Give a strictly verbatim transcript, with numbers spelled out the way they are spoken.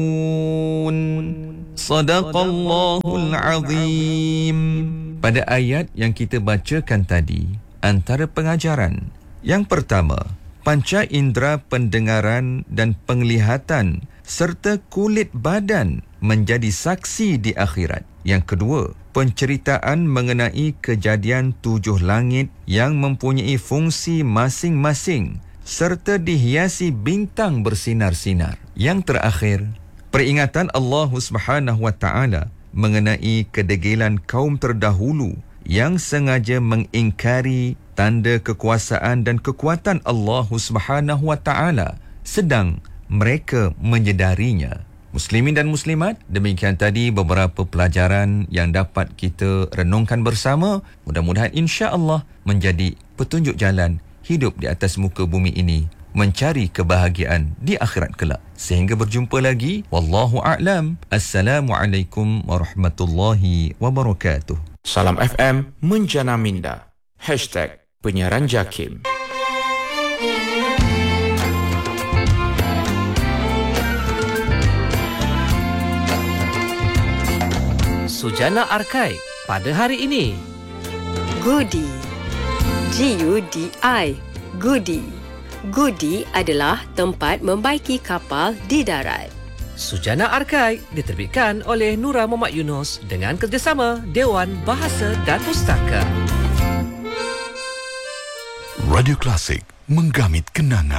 Sadaqallahul Azim. Pada ayat yang kita bacakan tadi, antara pengajaran yang pertama, panca indera pendengaran dan penglihatan serta kulit badan menjadi saksi di akhirat. Yang kedua, penceritaan mengenai kejadian tujuh langit yang mempunyai fungsi masing-masing serta dihiasi bintang bersinar-sinar. Yang terakhir, peringatan Allah Subhanahu Wa Taala mengenai kedegilan kaum terdahulu yang sengaja mengingkari tanda kekuasaan dan kekuatan Allah Subhanahu Wa Taala sedang mereka menyedarinya. Muslimin dan muslimat, demikian tadi beberapa pelajaran yang dapat kita renungkan bersama. Mudah-mudahan insya-Allah menjadi petunjuk jalan hidup di atas muka bumi ini, mencari kebahagiaan di akhirat kelak. Sehingga berjumpa lagi, wallahu a'lam. Assalamualaikum warahmatullahi wabarakatuh. Salam F M Menjana Minda. Hashtag Penyiaran Jakim. Sujana Arkai pada hari ini. Goodie. G U D I. Goodie. Goodie adalah tempat membaiki kapal di darat. Sujana Arkai diterbitkan oleh Nura Muhammad Yunus dengan kerjasama Dewan Bahasa dan Pustaka. Radio Klasik menggamit kenangan.